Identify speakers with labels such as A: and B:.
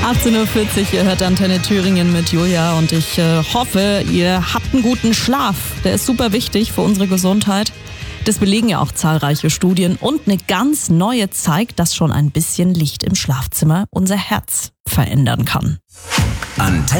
A: 18.40 Uhr, ihr hört Antenne Thüringen mit Julia und ich hoffe, ihr habt einen guten Schlaf. Der ist super wichtig für unsere Gesundheit. Das belegen ja auch zahlreiche Studien und eine ganz neue zeigt, dass schon ein bisschen Licht im Schlafzimmer unser Herz verändern kann.